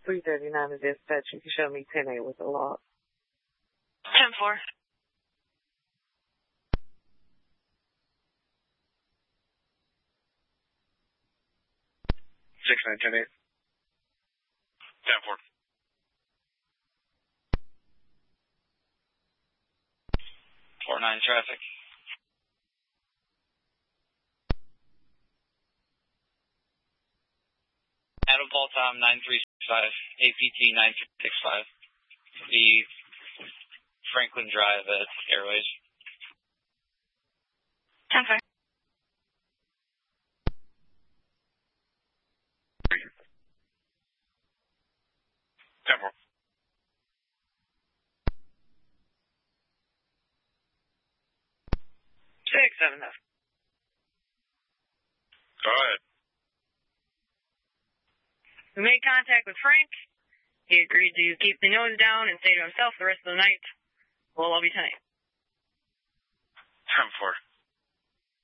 339 to dispatch. You can show me 10-8 with a lock. 10-4. 6-9, 10-8. 10-4. 4-9 traffic. Adam Baltom 9365, APT 9365. The Franklin Drive at Airways. 10-4. 10-4. 6-7. Go ahead. We made contact with Frank. He agreed to keep the nose down and stay to himself the rest of the night. We'll all be tonight.